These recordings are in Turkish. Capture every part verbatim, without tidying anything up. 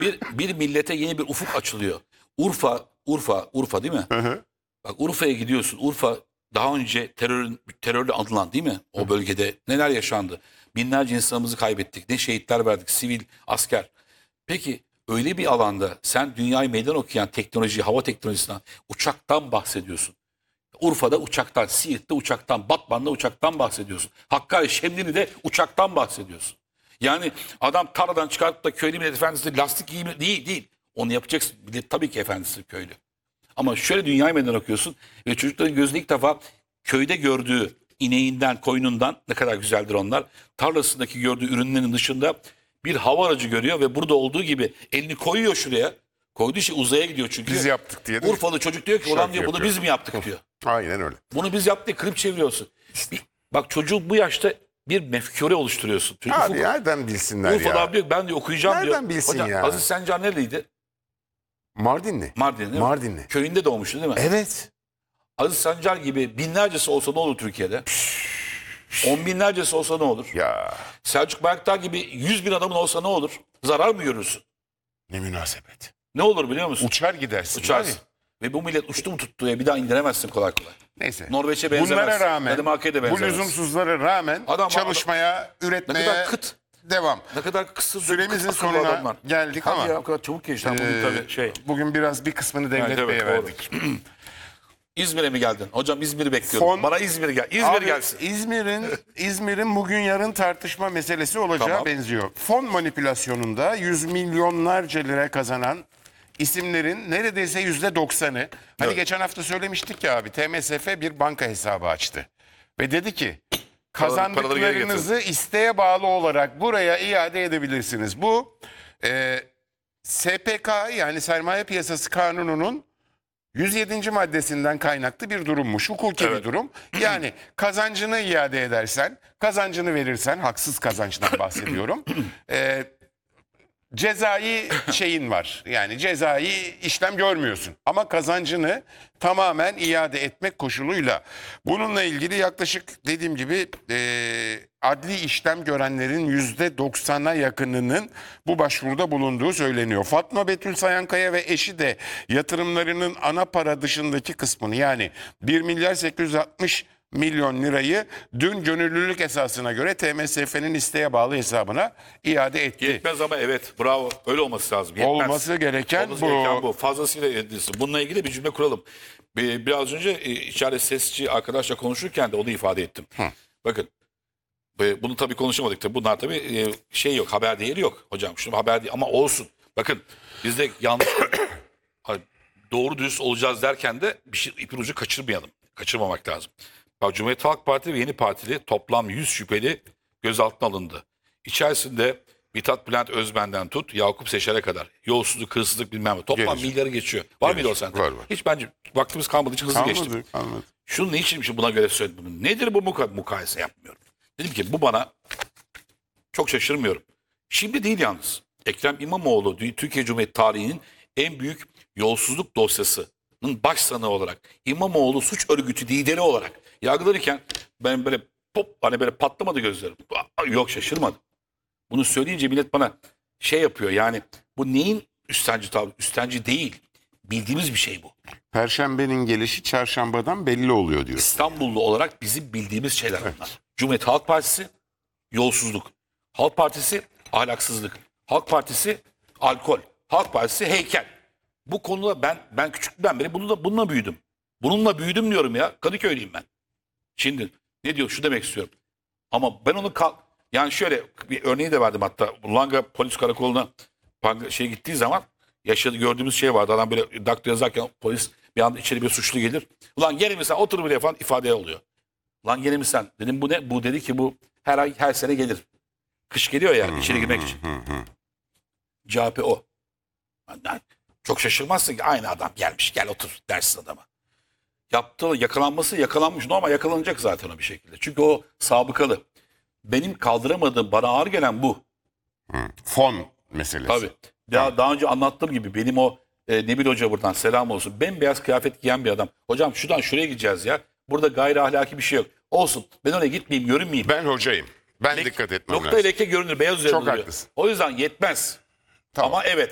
Bir, bir millete yeni bir ufuk açılıyor. Urfa, Urfa, Urfa değil mi? Hı hı. Bak Urfa'ya gidiyorsun. Urfa daha önce terörün terörle anılan değil mi? O bölgede neler yaşandı? Binlerce insanımızı kaybettik. Ne şehitler verdik, sivil, asker. Peki öyle bir alanda sen dünyayı meydan okuyan teknoloji, hava teknolojisinden, uçaktan bahsediyorsun. Urfa'da uçaktan, Siirt'te uçaktan, Batman'da uçaktan bahsediyorsun. Hakkari, Şemdinli'de uçaktan bahsediyorsun. Yani adam tarladan çıkartıp da köylü millet efendisi lastik giyimi değil değil. Onu yapacaksın. Millet tabii ki efendisi köylü. Ama şöyle dünyayı meydan okuyorsun ve çocukların gözünde ilk defa köyde gördüğü ineğinden, koyunundan, ne kadar güzeldir onlar, tarlasındaki gördüğü ürünlerin dışında bir hava aracı görüyor ve burada olduğu gibi elini koyuyor şuraya. Koyduğu şey uzaya gidiyor çünkü. Biz yaptık diye de Urfalı çocuk diyor ki şarkı ulan diyor bunu yapıyor. biz mi yaptık diyor. Aynen öyle. Bunu biz yaptık, klip çeviriyorsun. Bir- bak çocuğu bu yaşta bir mefkure oluşturuyorsun. Çocuk Abi ufuk- nereden bilsinler Urfa'da ya? abi diyor ben diyor okuyacağım Nereden diyor. bilsin Hocam, ya? Aziz Sencar neredeydi? Mardinli. Mardin değil mi? Mardinli. Köyünde doğmuştu değil mi? Evet. Aziz Sancar gibi binlercesi olsa ne olur Türkiye'de? On binlercesi olsa ne olur? Ya Selçuk Bayraktar gibi yüz bin adamın olsa ne olur? Zarar mı görürsün? ne münasebet. Ne olur biliyor musun? Uçar gidersin. Uçarsın. abi. Ve bu millet uçtu mu tuttu ya bir daha indiremezsin kolay kolay. Neyse. Norveç'e benzemez. Bunlara rağmen, Danimarka'ya da bu benzemez. lüzumsuzlara rağmen Adam- çalışmaya, Ne üretmeye kadar kıt, devam. ne kadar kısa Süremizin kıt akıllı sonuna adamlar. geldik Tabii ama ya o kadar çabuk geçti. Ha, bugün Ee, tabii şey. bugün biraz bir kısmını Devlet Evet, evet, Bey'e doğru. verdik. İzmir'e mi geldin? Hocam İzmir'i bekliyorum. Fon- Bana İzmir gel. İzmir Abi, gelsin. İzmir'in İzmir'in bugün yarın tartışma meselesi olacağı Tamam. benziyor. Fon manipülasyonunda yüz milyonlarca lira kazanan isimlerin neredeyse yüzde doksanı. Hani Evet. geçen hafta söylemiştik ya abi, T M S F bir banka hesabı açtı. Ve dedi ki Paraları- paraları geri kazandıklarınızı isteğe bağlı olarak buraya iade edebilirsiniz. Bu e, S P K yani Sermaye Piyasası Kanunu'nun yüz yedinci maddesinden kaynaklı bir durummuş. Hukuki Evet. bir durum. Yani kazancını iade edersen, kazancını verirsen, haksız kazançtan bahsediyorum. e, cezai şeyin var. Yani cezai işlem görmüyorsun. Ama kazancını tamamen iade etmek koşuluyla. Bununla ilgili yaklaşık dediğim gibi e, adli işlem görenlerin yüzde doksana yakınının bu başvuruda bulunduğu söyleniyor. Fatma Betül Sayankaya ve eşi de yatırımlarının ana para dışındaki kısmını yani bir milyar sekiz yüz altmış milyon lirayı dün gönüllülük esasına göre T M S F'nin isteğe bağlı hesabına iade etti. Yetmez ama evet bravo öyle olması lazım. Yetmez. Olması gereken Olması bu. gereken bu. Fazlasıyla edilsin. Bununla ilgili bir cümle kuralım. Bir- Biraz önce e, içeride sesçi arkadaşla konuşurken de onu ifade ettim. Bakın e, bunu tabii konuşamadık. Tabii. Bunlar tabii e, şey yok haber değeri yok hocam. Şunu haber değil ama olsun. Bakın bizde yanlış Hayır, doğru dürüst olacağız derken de bir şey ipin ucu kaçırmayalım. Kaçırmamak lazım. Bak, Cumhuriyet Halk Partisi ve Yeni Partili toplam yüz şüpheli gözaltına alındı. İçerisinde Mithat Bülent Özben'den tut Yakup Seçer'e kadar. Yolsuzluk, hırsızlık bilmem ne. Toplam Gelir. milyarı geçiyor. Var Gelir. mıydı o sende? Var, var. Hiç bence vaktimiz kalmadığı için hızlı geçtim. Anladım, anladım. Şunu niçin buna göre söyledim? Bunu? Nedir bu muka mukayese yapmıyorum. Dedim ki bu bana çok şaşırmıyorum. Şimdi değil yalnız. Ekrem İmamoğlu Türkiye Cumhuriyeti tarihinin en büyük yolsuzluk dosyasının baş sanığı olarak İmamoğlu suç örgütü lideri olarak yargılanırken ben böyle pop hani böyle patlamadı gözlerim. Aa, yok şaşırmadım. Bunu söyleyince millet bana şey yapıyor yani bu neyin üstenci tavrı? Üstenci değil. Bildiğimiz bir şey bu. Perşembenin gelişi çarşambadan belli oluyor diyor. İstanbullu olarak bizim bildiğimiz şeyler bunlar. Cumhuriyet Halk Partisi yolsuzluk. Halk Partisi ahlaksızlık. Halk Partisi alkol. Halk Partisi heykel. Bu konuda ben ben küçüklükten beri bunu da bununla büyüdüm. Bununla büyüdüm diyorum ya. Kadıköylüyüm ben. Şimdi ne diyor şu demek istiyorum. Ama ben onu kal yani şöyle bir örneği de verdim hatta. Langa polis karakoluna şey gittiği zaman yaşadı gördüğümüz şey vardı. Adam böyle dakto yazarken polis bir anda içeri bir suçlu gelir. Ulan gene mi sen otur buraya falan ifade oluyor. Lan gene mi sen? Dedim bu ne? Bu dedi ki bu her ay her sene gelir. Kış geliyor ya içeri girmek için. Cevabı o. Yani çok şaşırmazsın ki aynı adam gelmiş gel otur dersin adama. Yaptığı yakalanması yakalanmış normal yakalanacak zaten o bir şekilde. Çünkü o sabıkalı. Benim kaldıramadığım bana ağır gelen bu. Fon meselesi. Tabii. Daha, daha önce anlattığım gibi benim o e, Nebil Hoca buradan selam olsun. Bembeyaz kıyafet giyen bir adam. Hocam şuradan şuraya gideceğiz ya. Burada gayri ahlaki bir şey yok. Olsun. Ben oraya gitmeyeyim, görünmeyeyim. Ben hocayım. Ben Lek- dikkat etmem Nokta lazım. leke görünür. Beyaz üzerinde Çok duruyor. haklısın. O yüzden yetmez. Tamam. Ama evet.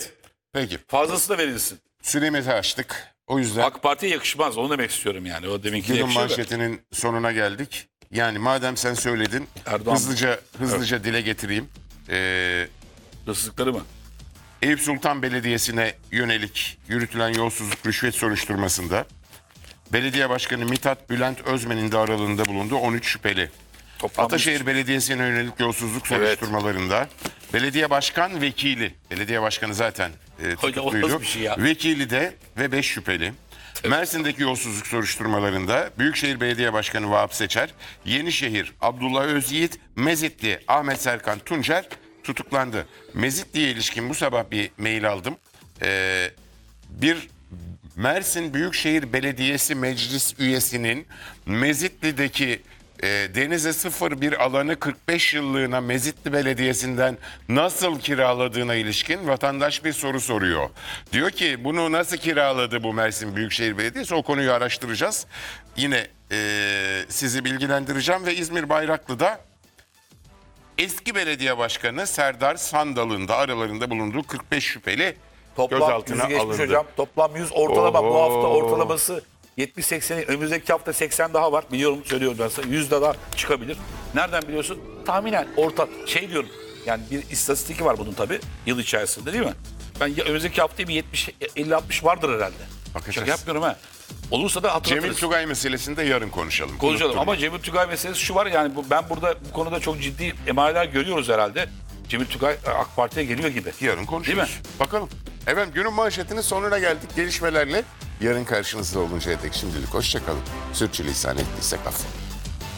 Peki. Fazlası da verilsin. Süremizi açtık. O yüzden AK Parti'ye yakışmaz. Onu demek istiyorum yani. O deminki günün yakışıyor da. manşetinin sonuna geldik. Yani madem sen söyledin Erdoğan- hızlıca hızlıca dile getireyim. Ee, Hırsızlıkları mı? Eyüp Sultan Belediyesi'ne yönelik yürütülen yolsuzluk rüşvet soruşturmasında Belediye Başkanı Mithat Bülent Özmen'in de aralığında bulunduğu on üç şüpheli. Toplam Ataşehir Belediyesi'ne yönelik yolsuzluk soruşturmalarında belediye başkan vekili, belediye başkanı zaten e, Hocam, o tutukluydu. nasıl bir şey ya? Vekili de ve beş şüpheli. Mersin'deki yolsuzluk soruşturmalarında Büyükşehir Belediye Başkanı Vahap Seçer, Yenişehir Abdullah Özyiğit, Mezitli Ahmet Serkan Tuncer tutuklandı. Mezitli'ye ilişkin bu sabah bir mail aldım. Ee, bir Mersin Büyükşehir Belediyesi Meclis üyesinin Mezitli'deki e, denize sıfır bir alanı kırk beş yıllığına Mezitli Belediyesi'nden nasıl kiraladığına ilişkin vatandaş bir soru soruyor. Diyor ki bunu nasıl kiraladı bu Mersin Büyükşehir Belediyesi? O konuyu araştıracağız. Yine e, sizi bilgilendireceğim ve İzmir Bayraklı'da eski belediye başkanı Serdar Sandal'ın da aralarında bulunduğu kırk beş şüpheli Toplam gözaltına yüzü geçmiş alındı. hocam. Toplam yüz ortalama. Bu Oho. hafta ortalaması yetmiş sekseni. Önümüzdeki hafta seksen daha var. Biliyorum, söylüyorum ben sana. yüz de daha çıkabilir. Nereden biliyorsun? Tahminen orta şey diyorum. Yani bir istatistiki var bunun tabii. Yıl içerisinde değil mi? Ben ya, önümüzdeki haftaya bir yetmiş elli altmış vardır herhalde. Bakacağız. Şaka yapmıyorum ha. Olursa da hatırlatırız. Cemil Tugay meselesini de yarın konuşalım. Konuşalım Unutturma. ama Cemil Tugay meselesi şu var yani bu, ben burada bu konuda çok ciddi emareler görüyoruz herhalde. Cemil Tugay AK Parti'ye geliyor gibi. Yarın konuşuruz. Değil mi? Bakalım. Efendim günün manşetinin sonuna geldik. Gelişmelerle yarın karşınızda oluncaya dek şimdilik hoşçakalın. Sürçülisan ettiysek affola.